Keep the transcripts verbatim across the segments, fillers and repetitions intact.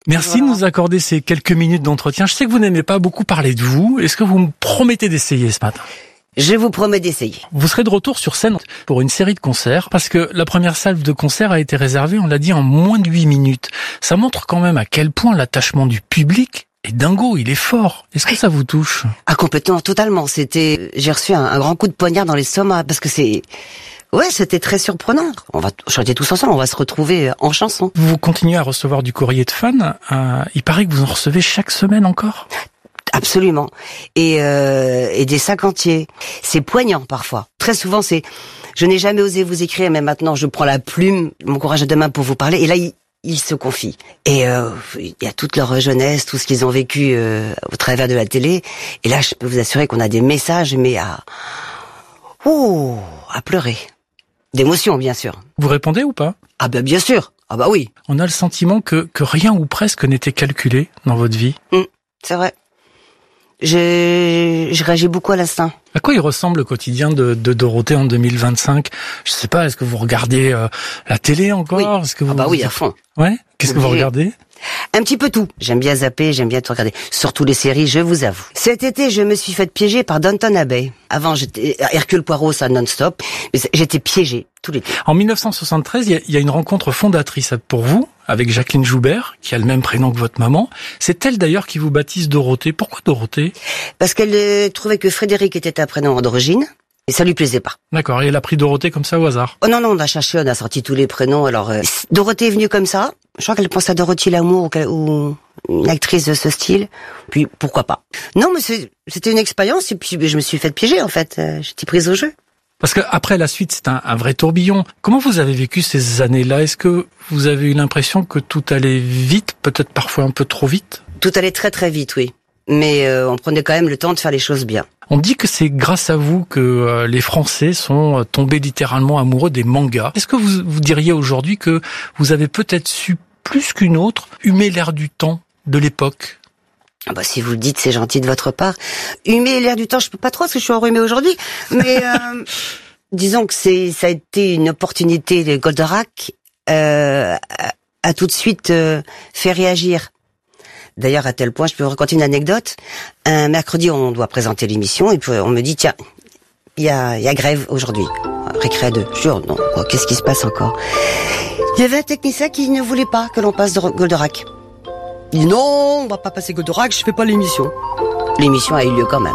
Merci voilà. de nous accorder ces quelques minutes d'entretien. Je sais que vous n'aimez pas beaucoup parler de vous. Est-ce que vous me promettez d'essayer ce matin ? Je vous promets d'essayer. Vous serez de retour sur scène pour une série de concerts, parce que la première salve de concert a été réservée, on l'a dit, en moins de huit minutes. Ça montre quand même à quel point l'attachement du public est dingo, il est fort. Est-ce que ça vous touche ? Ah, complètement, totalement. C'était, j'ai reçu un, un grand coup de poignard dans l'estomac, parce que c'est... Ouais, c'était très surprenant. On va chanter tous ensemble, on va se retrouver en chanson. Vous continuez à recevoir du courrier de fans. Euh, il paraît que vous en recevez chaque semaine encore ? Absolument. Et, euh, et des sacs entiers. C'est poignant parfois. Très souvent, c'est... Je n'ai jamais osé vous écrire, mais maintenant je prends la plume, mon courage à deux mains pour vous parler. Et là, ils, ils se confient. Et euh, il y a toute leur jeunesse, tout ce qu'ils ont vécu euh, au travers de la télé. Et là, je peux vous assurer qu'on a des messages, mais à... Ouh, à pleurer. D'émotion, bien sûr. Vous répondez ou pas ? Ah ben bien sûr. Ah bah oui. On a le sentiment que, que rien ou presque n'était calculé dans votre vie. Mmh, c'est vrai. Je, je réagis beaucoup à l'instinct. À quoi il ressemble le quotidien de, de Dorothée en deux mille vingt-cinq ? Je sais pas, est-ce que vous regardez euh, la télé encore ? Oui. Est-ce que vous... Ah bah oui, à fond. Ouais. Qu'est-ce que vous regardez ? Un petit peu tout. J'aime bien zapper, j'aime bien tout regarder. Surtout les séries, je vous avoue. Cet été, je me suis fait piéger par Downton Abbey. Avant, j'étais Hercule Poirot, ça non-stop. Mais j'étais piégée tout l'été. En mille neuf cent soixante-treize, il y, y a une rencontre fondatrice pour vous, avec Jacqueline Joubert, qui a le même prénom que votre maman. C'est elle d'ailleurs qui vous baptise Dorothée. Pourquoi Dorothée ? Parce qu'elle euh, trouvait que Frédéric était un prénom androgyne. Et ça lui plaisait pas. D'accord, et elle a pris Dorothée comme ça au hasard. Oh non, non, on a cherché, on a sorti tous les prénoms. Alors, euh, Dorothée est venue comme ça. Je crois qu'elle pense à Dorothy Lamour ou, ou une actrice de ce style. Puis, pourquoi pas. Non, mais c'était une expérience et puis je me suis fait piéger, en fait. Euh, J'étais prise au jeu. Parce que après la suite, c'est un, un vrai tourbillon. Comment vous avez vécu ces années-là ? Est-ce que vous avez eu l'impression que tout allait vite, peut-être parfois un peu trop vite ? Tout allait très très vite, oui. Mais euh, on prenait quand même le temps de faire les choses bien. On dit que c'est grâce à vous que euh, les Français sont tombés littéralement amoureux des mangas. Est-ce que vous, vous diriez aujourd'hui que vous avez peut-être su, plus qu'une autre, humer l'air du temps de l'époque ? Ah bah si vous le dites, c'est gentil de votre part. Humer l'air du temps, je peux pas trop parce que je suis enrhumée aujourd'hui. Mais euh, disons que c'est ça a été une opportunité. Le Goldorak euh, a, a tout de suite euh, fait réagir. D'ailleurs, à tel point, je peux vous raconter une anecdote. Un mercredi, on doit présenter l'émission, et puis on me dit, tiens, il y a, y a grève aujourd'hui. Récré à deux. Je jure, non, quoi, qu'est-ce qui se passe encore ? Il y avait un technicien qui ne voulait pas que l'on passe de Goldorak. Il dit, non, on va pas passer Goldorak, je fais pas l'émission. L'émission a eu lieu quand même.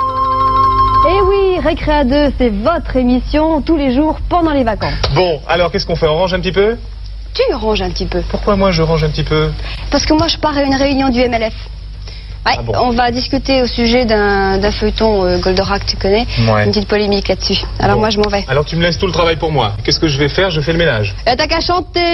Eh oui, Récré à deux, c'est votre émission, tous les jours, pendant les vacances. Bon, alors qu'est-ce qu'on fait ? On range un petit peu ? Tu ranges un petit peu. Pourquoi moi je range un petit peu ? Parce que moi je pars à une réunion du M L F. Ouais, ah bon. On va discuter au sujet d'un d'un feuilleton euh, Goldorak, tu connais, ouais. Une petite polémique là-dessus. Alors bon. moi je m'en vais. Alors tu me laisses tout le travail pour moi. Qu'est-ce que je vais faire ? Je fais le ménage. Et t'as qu'à chanter.